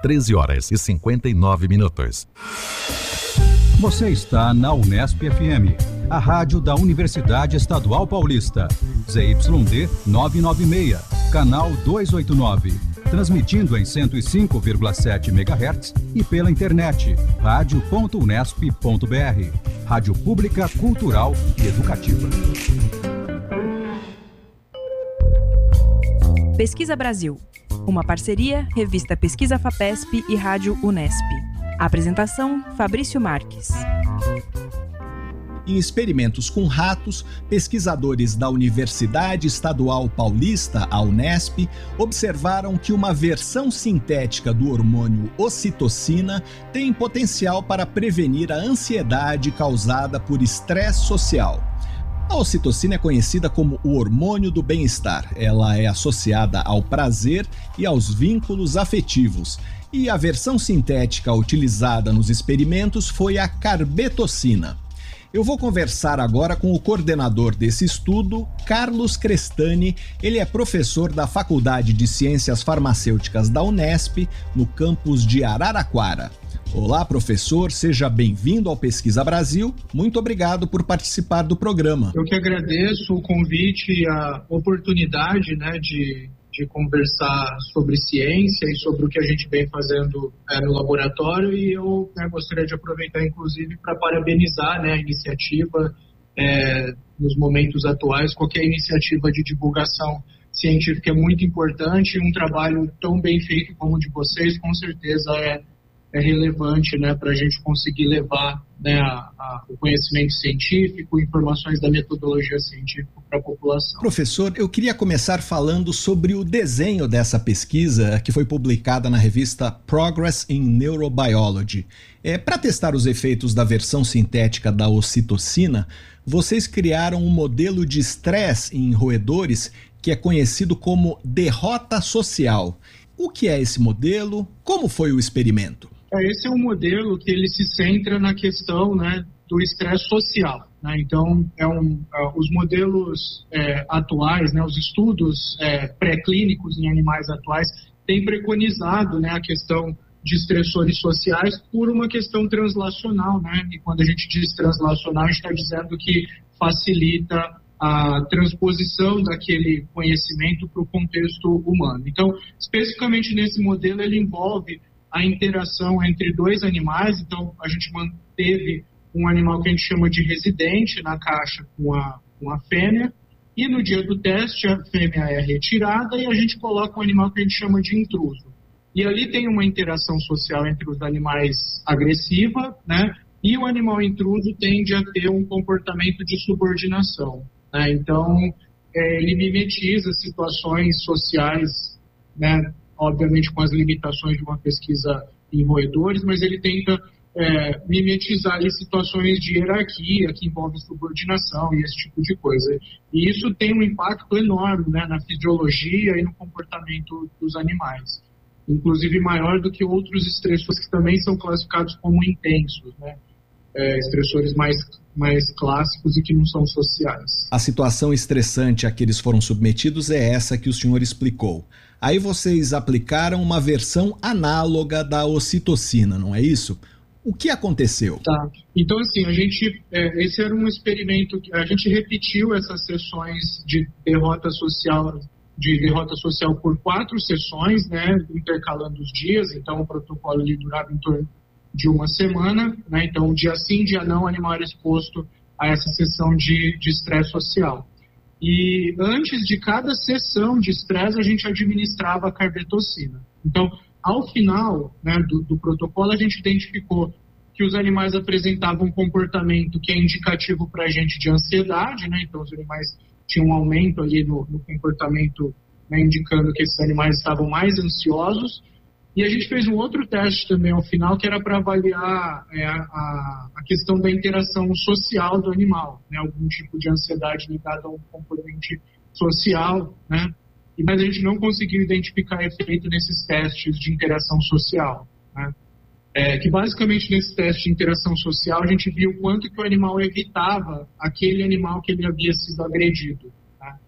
13h59. Você está na Unesp FM, a rádio da Universidade Estadual Paulista. ZYD 996, canal 289. Transmitindo em 105,7 MHz e pela internet, radio.unesp.br. Rádio Pública, Cultural e Educativa. Pesquisa Brasil. Uma parceria, revista Pesquisa FAPESP e Rádio Unesp. Apresentação, Fabrício Marques. Em experimentos com ratos, pesquisadores da Universidade Estadual Paulista, a Unesp, observaram que uma versão sintética do hormônio ocitocina tem potencial para prevenir a ansiedade causada por estresse social. A ocitocina é conhecida como o hormônio do bem-estar. Ela é associada ao prazer e aos vínculos afetivos. E a versão sintética utilizada nos experimentos foi a carbetocina. Eu vou conversar agora com o coordenador desse estudo, Carlos Crestani. Ele é professor da Faculdade de Ciências Farmacêuticas da Unesp, no campus de Araraquara. Olá, professor, seja bem-vindo ao Pesquisa Brasil. Muito obrigado por participar do programa. Eu que agradeço o convite e a oportunidade, de conversar sobre ciência e sobre o que a gente vem fazendo no laboratório, e eu gostaria de aproveitar, inclusive, para parabenizar a iniciativa nos momentos atuais. Qualquer iniciativa de divulgação científica é muito importante, e um trabalho tão bem feito como o de vocês, com certeza é relevante para a gente conseguir levar o conhecimento científico, informações da metodologia científica para a população. Professor, eu queria começar falando sobre o desenho dessa pesquisa que foi publicada na revista Progress in Neurobiology. Para testar os efeitos da versão sintética da ocitocina, vocês criaram um modelo de estresse em roedores que é conhecido como derrota social. O que é esse modelo? Como foi o experimento? Esse é um modelo que ele se centra na questão do estresse social. Então, os modelos atuais, os estudos pré-clínicos em animais atuais têm preconizado a questão de estressores sociais por uma questão translacional. E quando a gente diz translacional, a gente está dizendo que facilita a transposição daquele conhecimento para o contexto humano. Então, especificamente nesse modelo, ele envolve a interação entre dois animais. Então, a gente manteve um animal que a gente chama de residente na caixa com a fêmea, e no dia do teste a fêmea é retirada e a gente coloca um animal que a gente chama de intruso. E ali tem uma interação social entre os animais agressiva, e o animal intruso tende a ter um comportamento de subordinação. Então, ele mimetiza situações sociais, obviamente com as limitações de uma pesquisa em roedores, mas ele tenta mimetizar ali situações de hierarquia que envolvem subordinação e esse tipo de coisa. E isso tem um impacto enorme na fisiologia e no comportamento dos animais, inclusive maior do que outros estressores que também são classificados como intensos, estressores mais clássicos e que não são sociais. A situação estressante a que eles foram submetidos é essa que o senhor explicou. Aí vocês aplicaram uma versão análoga da ocitocina, não é isso? O que aconteceu? Tá. Então, assim, esse era um experimento que a gente repetiu essas sessões de derrota social por 4 sessões, intercalando os dias. Então, o protocolo ele durava em torno de uma semana, Então, dia sim, dia não, o animal era exposto a essa sessão de estresse social. E antes de cada sessão de estresse, a gente administrava a carbetocina. Então, ao final do protocolo, a gente identificou que os animais apresentavam um comportamento que é indicativo para a gente de ansiedade, Então, os animais tinham um aumento ali no comportamento, indicando que esses animais estavam mais ansiosos. E a gente fez um outro teste também ao final, que era para avaliar a questão da interação social do animal, algum tipo de ansiedade ligada a um componente social, mas a gente não conseguiu identificar efeito nesses testes de interação social, que basicamente nesse teste de interação social a gente viu o quanto que o animal evitava aquele animal que ele havia sido agredido.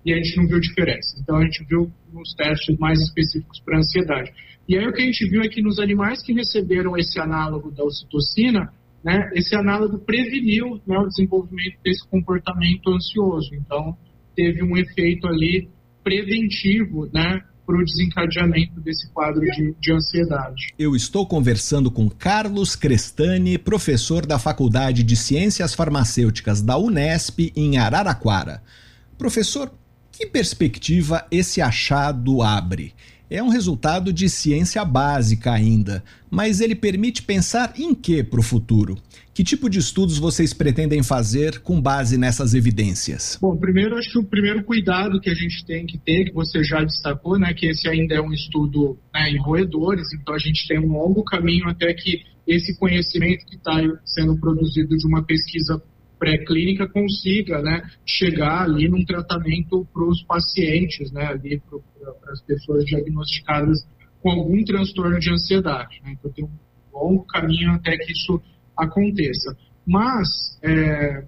e a gente não viu diferença. Então a gente viu nos testes mais específicos para ansiedade. E aí o que a gente viu é que nos animais que receberam esse análogo da ocitocina, né, esse análogo preveniu, né, o desenvolvimento desse comportamento ansioso. Então teve um efeito ali preventivo, né, para o desencadeamento desse quadro de ansiedade. Eu estou conversando com Carlos Crestani, professor da Faculdade de Ciências Farmacêuticas da Unesp, em Araraquara. Professor, que perspectiva esse achado abre? É um resultado de ciência básica ainda, mas ele permite pensar em quê para o futuro? Que tipo de estudos vocês pretendem fazer com base nessas evidências? Bom, primeiro, acho que o primeiro cuidado que a gente tem que ter, que você já destacou, né, que esse ainda é um estudo, né, em roedores, então a gente tem um longo caminho até que esse conhecimento que está sendo produzido de uma pesquisa pré-clínica consiga, né, chegar ali num tratamento para os pacientes, né, ali para as pessoas diagnosticadas com algum transtorno de ansiedade, né? Então tem um longo caminho até que isso aconteça. Mas é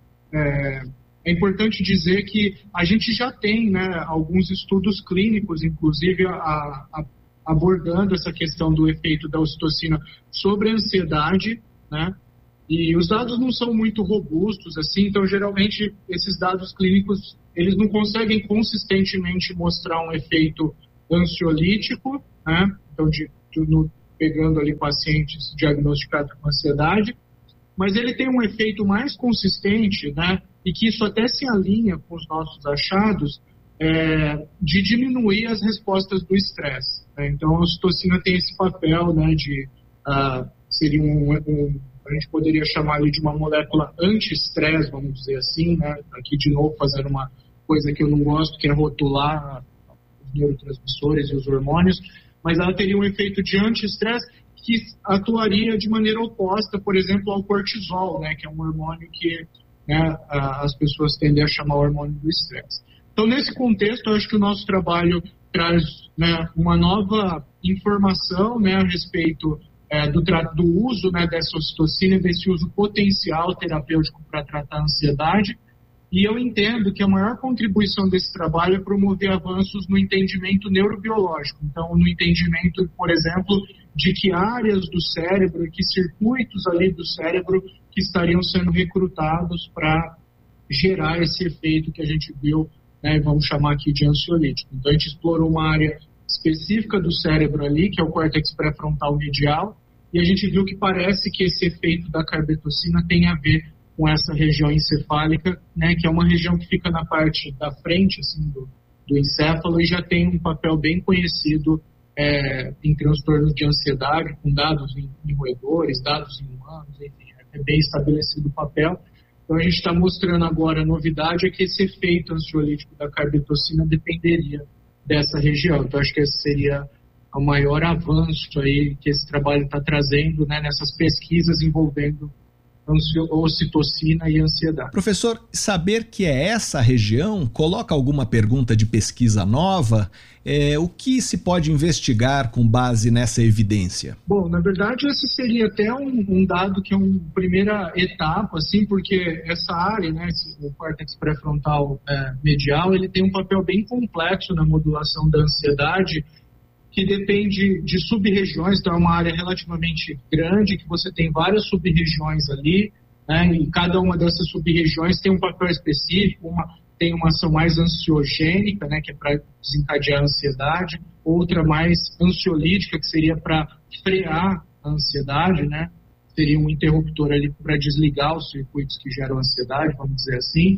importante dizer que a gente já tem, né, alguns estudos clínicos, inclusive abordando essa questão do efeito da ocitocina sobre a ansiedade, né? E os dados não são muito robustos, assim, então geralmente esses dados clínicos eles não conseguem consistentemente mostrar um efeito ansiolítico, né? Então, pegando ali pacientes diagnosticados com ansiedade, mas ele tem um efeito mais consistente, né? E que isso até se alinha com os nossos achados, de diminuir as respostas do estresse, né? Então, a ocitocina tem esse papel, né, seria a gente poderia chamar ali de uma molécula anti-estresse, vamos dizer assim, né? Aqui, de novo, fazendo uma coisa que eu não gosto, que é rotular os neurotransmissores e os hormônios, mas ela teria um efeito de anti-estresse que atuaria de maneira oposta, por exemplo, ao cortisol, né? Que é um hormônio que, né, as pessoas tendem a chamar hormônio do estresse. Então, nesse contexto, eu acho que o nosso trabalho traz, né, uma nova informação, né, a respeito do uso, né, dessa ocitocina, desse uso potencial terapêutico para tratar a ansiedade. E eu entendo que a maior contribuição desse trabalho é promover avanços no entendimento neurobiológico. Então, no entendimento, por exemplo, de que áreas do cérebro, que circuitos ali do cérebro que estariam sendo recrutados para gerar esse efeito que a gente viu, né, vamos chamar aqui de ansiolítico. Então, a gente explorou uma área específica do cérebro ali, que é o córtex pré-frontal medial, e a gente viu que parece que esse efeito da carbetocina tem a ver com essa região encefálica, né, que é uma região que fica na parte da frente, assim, do encéfalo, e já tem um papel bem conhecido em transtornos de ansiedade, com dados em roedores, dados em humanos, enfim, é bem estabelecido o papel. Então a gente está mostrando agora, a novidade é que esse efeito ansiolítico da carbetocina dependeria dessa região. Então acho que esse seria o maior avanço aí que esse trabalho está trazendo, né, nessas pesquisas envolvendo ocitocina e ansiedade. Professor, saber que é essa região coloca alguma pergunta de pesquisa nova? O que se pode investigar com base nessa evidência? Bom, na verdade esse seria até um dado que é uma primeira etapa, assim, porque essa área, né, o córtex pré-frontal medial, ele tem um papel bem complexo na modulação da ansiedade, que depende de sub-regiões, então é uma área relativamente grande, que você tem várias sub-regiões ali, né, e cada uma dessas sub-regiões tem um papel específico, tem uma ação mais ansiogênica, né, que é para desencadear a ansiedade, outra mais ansiolítica, que seria para frear a ansiedade, né, seria um interruptor ali para desligar os circuitos que geram ansiedade, vamos dizer assim,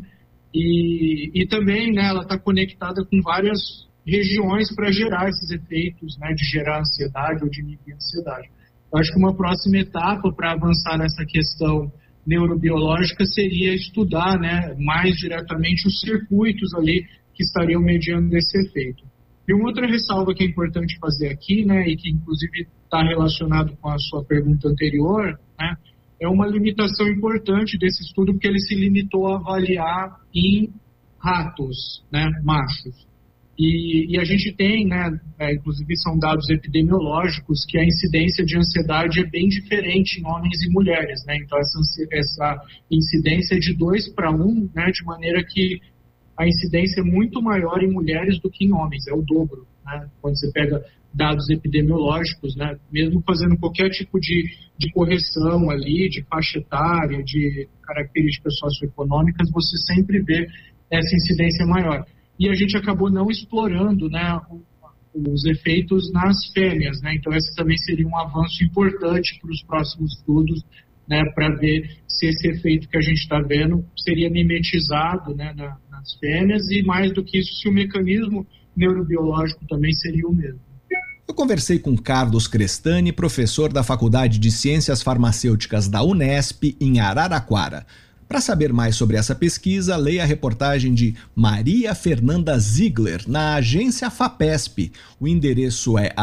e também, né, ela está conectada com várias regiões para gerar esses efeitos, né, de gerar ansiedade ou de inibir ansiedade. Eu acho que uma próxima etapa para avançar nessa questão neurobiológica seria estudar, né, mais diretamente os circuitos ali que estariam mediando esse efeito. E uma outra ressalva que é importante fazer aqui, né, e que inclusive está relacionado com a sua pergunta anterior, né, é uma limitação importante desse estudo, porque ele se limitou a avaliar em ratos, né, machos. E a gente tem, né, inclusive são dados epidemiológicos, que a incidência de ansiedade é bem diferente em homens e mulheres, né? Então essa incidência é de 2 para 1, né, de maneira que a incidência é muito maior em mulheres do que em homens, é o dobro, né? Quando você pega dados epidemiológicos, né? Mesmo fazendo qualquer tipo de correção ali, de faixa etária, de características socioeconômicas, você sempre vê essa incidência maior. E a gente acabou não explorando, né, os efeitos nas fêmeas, né? Então esse também seria um avanço importante para os próximos estudos, né, para ver se esse efeito que a gente está vendo seria mimetizado, né, nas fêmeas, e mais do que isso, se o mecanismo neurobiológico também seria o mesmo. Eu conversei com Carlos Crestani, professor da Faculdade de Ciências Farmacêuticas da Unesp, em Araraquara. Para saber mais sobre essa pesquisa, leia a reportagem de Maria Fernanda Ziegler na agência FAPESP. O endereço é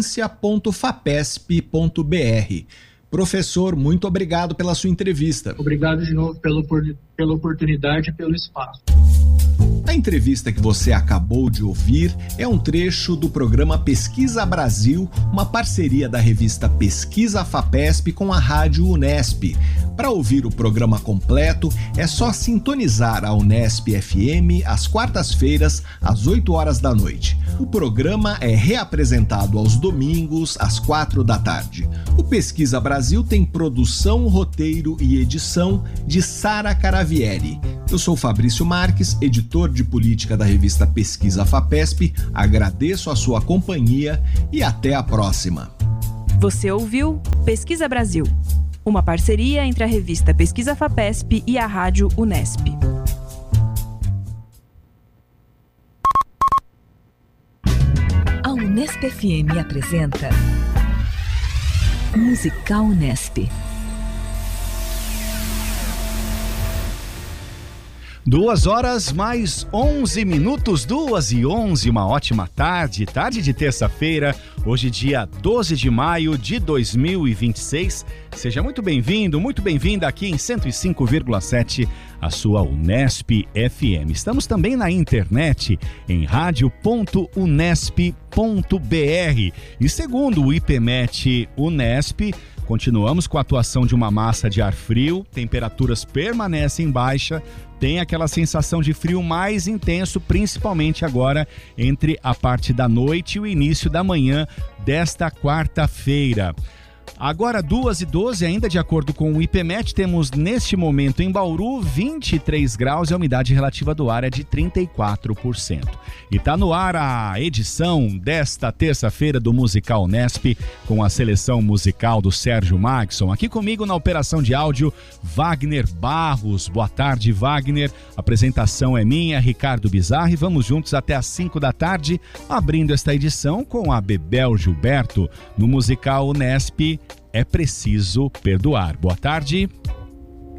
agencia.fapesp.br. Professor, muito obrigado pela sua entrevista. Obrigado de novo pela oportunidade e pelo espaço. A entrevista que você acabou de ouvir é um trecho do programa Pesquisa Brasil, uma parceria da revista Pesquisa FAPESP com a Rádio Unesp. Para ouvir o programa completo, é só sintonizar a Unesp FM às quartas-feiras, às 8 horas da noite. O programa é reapresentado aos domingos, às 4 da tarde. O Pesquisa Brasil tem produção, roteiro e edição de Sara Caravieri. Eu sou Fabrício Marques, editor de política da revista Pesquisa FAPESP. Agradeço a sua companhia e até a próxima. Você ouviu Pesquisa Brasil, uma parceria entre a revista Pesquisa FAPESP e a Rádio Unesp. A Unesp FM apresenta Musical Unesp. 2h mais 11 minutos, 2h11, uma ótima tarde de terça-feira, hoje dia 12 de maio de 2026. Seja muito bem-vindo, muito bem-vinda aqui em 105,7, a sua Unesp FM. Estamos também na internet, em radio.unesp.br. E segundo o IPMET Unesp, continuamos com a atuação de uma massa de ar frio, temperaturas permanecem em baixa, tem aquela sensação de frio mais intenso, principalmente agora entre a parte da noite e o início da manhã desta quarta-feira. Agora 2h12, ainda de acordo com o IPMET, temos neste momento em Bauru 23 graus e a umidade relativa do ar é de 34%. E está no ar a edição desta terça-feira do Musical Unesp, com a seleção musical do Sérgio Maxson. Aqui comigo na operação de áudio, Wagner Barros. Boa tarde, Wagner. A apresentação é minha, Ricardo Bizarri. Vamos juntos até às 5 da tarde, abrindo esta edição com a Bebel Gilberto no Musical Unesp. É preciso perdoar. Boa tarde.